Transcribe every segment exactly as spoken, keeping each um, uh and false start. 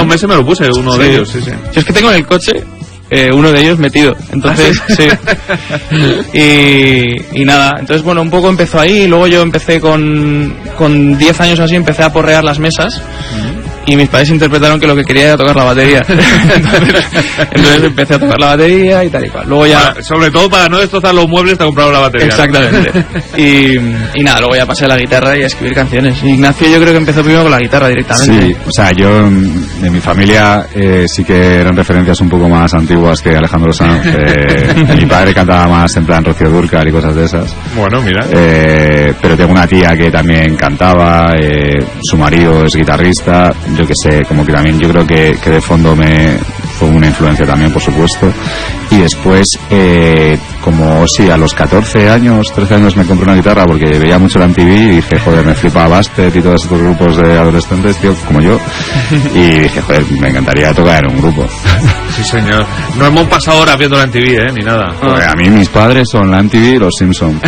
meses me lo puse, uno sí. de ellos, sí, sí. Yo es que tengo en el coche eh, uno de ellos metido, entonces, ¿Ah, sí? sí. Y, y nada, entonces bueno, un poco empezó ahí, y luego yo empecé con con diez años así, empecé a porrear las mesas. Uh-huh. Y mis padres interpretaron que lo que quería era tocar la batería. entonces, entonces empecé a tocar la batería y tal y cual. Luego ya... Para, sobre todo para no destrozar los muebles te compraron la batería. Exactamente. ¿no? y, y nada, luego ya pasé a la guitarra y a escribir canciones. Ignacio yo creo que empezó primero con la guitarra directamente. Sí, o sea, yo en mi familia eh, sí que eran referencias un poco más antiguas que Alejandro Sanz. Eh, mi padre cantaba más en plan Rocío Dúrcal y cosas de esas. Bueno, mira. Eh, pero tengo una tía que también cantaba, eh, su marido es guitarrista. Yo que sé, como que también yo creo que, que de fondo me fue una influencia también, por supuesto. Y después, eh, como sí, a los catorce años, trece años me compré una guitarra porque veía mucho la M T V y dije, joder, me flipa Bastet y todos estos grupos de adolescentes, tío, como yo. Y dije, joder, me encantaría tocar en un grupo. Sí, señor. No hemos pasado horas viendo la M T V, ¿eh? Ni nada. Joder, a mí mis padres son la M T V y los Simpsons.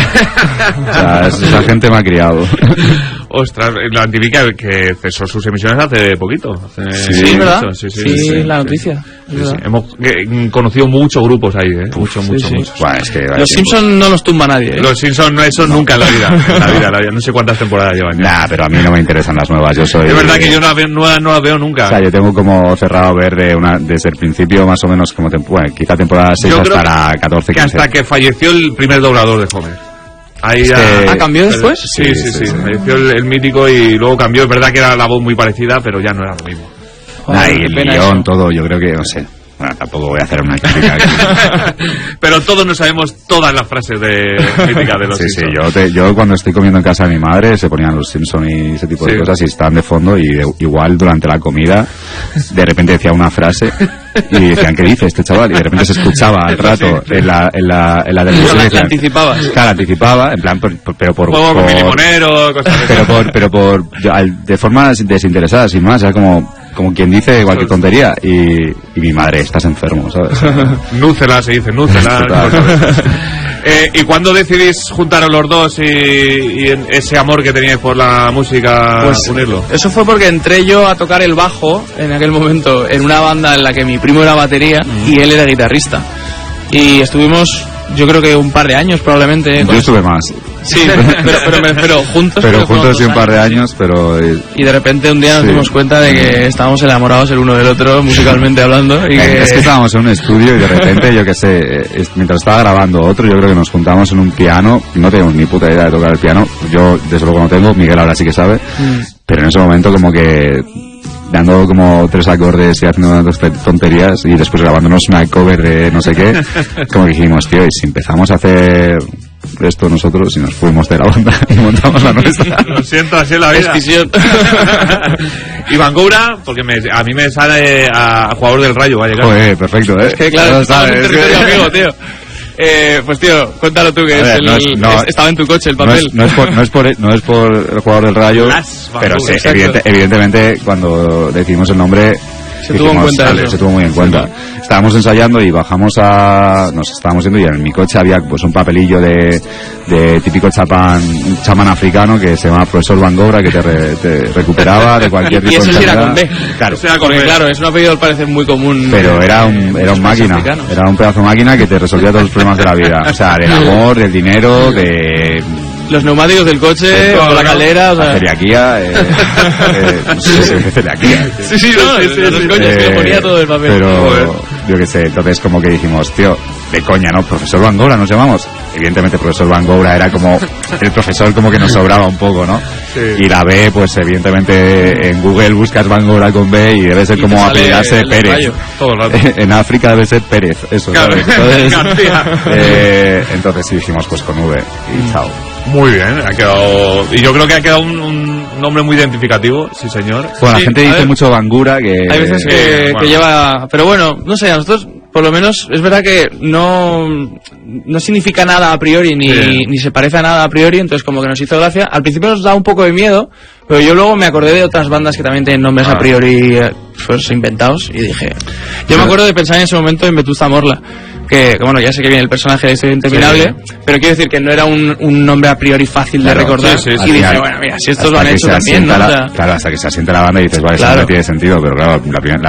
O sea, esa gente me ha criado. Ostras, la M T V que, que cesó sus emisiones hace poquito. Hace sí, ¿verdad? Sí, sí, sí, sí, sí, la sí. noticia. Sí, sí. Hemos eh, conocido muchos grupos ahí, ¿eh? Muchos, sí, muchos, sí. muchos. Bueno, es que los Simpsons no los tumba nadie, ¿eh? Los Simpsons, no, eso no. Nunca en la vida. En la vida, en la vida. No sé cuántas temporadas llevan ya. Nah, pero a mí no me interesan las nuevas. Yo soy... Es verdad que yo no las veo, no, no las veo nunca. O sea, yo tengo como cerrado ver de una, desde el principio más o menos como... Tem- bueno, quizá temporada seis yo hasta la catorce, quince. Que hasta que falleció el primer doblador de Homer. Ahí ya... ¿Ah, cambió después? Sí, sí, sí. sí, sí. sí. Falleció el, el mítico y luego cambió. Es verdad que era la voz muy parecida, pero ya no era lo mismo. Nah, y el guión, todo, yo creo que, no sé... Bueno, tampoco voy a hacer una crítica aquí. Pero todos no sabemos todas las frases de crítica de los sí, Simpsons. Sí, yo, te, yo cuando estoy comiendo en casa de mi madre se ponían los Simpsons y ese tipo sí. de cosas y estaban de fondo y de, igual durante la comida de repente decía una frase y decían, ¿qué dice este chaval? Y de repente se escuchaba al rato sí. en la en la, en la televisión. La, la anticipaba. Claro, anticipaba, en plan, por, por, pero por... Juego por con mi limonero, cosas así. Pero por, pero por, de forma desinteresada, sin más, era como... como quien dice cualquier tontería y, y mi madre, estás enfermo, ¿sabes? Núcela, se dice, núcela. eh, ¿Y cuándo decidís juntaros los dos y, y ese amor que teníais por la música, pues, unirlo? Eso fue porque entré yo a tocar el bajo en aquel momento en una banda en la que mi primo era batería mm. y él era guitarrista. Y estuvimos, yo creo que un par de años probablemente. Yo estuve más. Sí, pero, pero, pero, me, pero juntos. Pero, pero juntos sí un par de años, pero... Y de repente un día nos sí. dimos cuenta de que estábamos enamorados el uno del otro, musicalmente hablando. Y que... Es que estábamos en un estudio y de repente, yo qué sé, mientras estaba grabando otro, yo creo que nos juntamos en un piano. No tengo ni puta idea de tocar el piano. Yo, desde luego, no tengo. Miguel ahora sí que sabe. Mm. Pero en ese momento como que... dando como tres acordes y haciendo unas tonterías y después grabándonos una cover de no sé qué, como que dijimos, tío, y si empezamos a hacer esto nosotros y nos fuimos de la banda y montamos la nuestra. Lo siento, así es la vida. Y Bangoura, porque me, a mí me sale a, a jugador del Rayo, va a llegar. Joder, perfecto, ¿eh? Es que claro, no estamos en territorio amigo, tío. Eh, pues tío, cuéntalo tú que es ver, el, no es, no, es, estaba en tu coche el papel. No es, no es, por, no es, por, no es por el jugador del Rayo, pero sí, evidente, evidentemente cuando decidimos el nombre se dijimos, tuvo en cuenta vale, se tuvo muy en cuenta. Estábamos ensayando y bajamos a... Nos estábamos yendo y en mi coche había pues un papelillo de, de típico chapán, un chamán africano que se llama Profesor Bangoura, que te, re, te recuperaba de cualquier tipo de enfermedad. Y eso sí era con B. Claro, o sea, con B. Claro, es un apellido al parecer muy común. Pero era un, era un máquina, africanos. Era un pedazo de máquina que te resolvía todos los problemas de la vida. O sea, del amor, del dinero, de... los neumáticos del coche, o la caldera, o sea... La celiaquía, eh, eh, no sé si es celiaquía. Sí, sí, no, sí, sí, los sí, coños, eh, que le ponía todo el papel. Pero, joder. Yo qué sé, entonces como que dijimos, tío, de coña, ¿no? Profesor Bangoura nos llamamos. Evidentemente Profesor Bangoura era como, el profesor como que nos sobraba un poco, ¿no? Sí. Y la B, pues evidentemente en Google buscas Bangoura con B y debe ser y como apellidarse Pérez. Todo el rato. En África debe ser Pérez, eso, claro. ¿sabes? Entonces, eh, entonces sí dijimos pues con V y mm. chao. Muy bien, ha quedado... Y yo creo que ha quedado un, un nombre muy identificativo, sí señor. Bueno, sí, la gente dice ver, mucho Bangura que... Hay veces que, eh, que bueno. lleva... Pero bueno, no sé, a nosotros... Por lo menos es verdad que no, no significa nada a priori ni, sí. ni se parece a nada a priori, entonces como que nos hizo gracia. Al principio nos da un poco de miedo, pero yo luego me acordé de otras bandas que también tienen nombres ah. a priori pues, inventados y dije... Yo me acuerdo de pensar en ese momento en Vetusta Morla, que, que bueno, ya sé que viene el personaje de Historia Interminable, sí. pero quiero decir que no era un, un nombre a priori fácil claro, de recordar. Sí, sí, sí, y dije, final, bueno, mira, si estos lo han hecho también, ¿no? La, o sea, claro, hasta que se asienta la banda y dices, vale, claro. eso no tiene sentido, pero claro, la, primera, la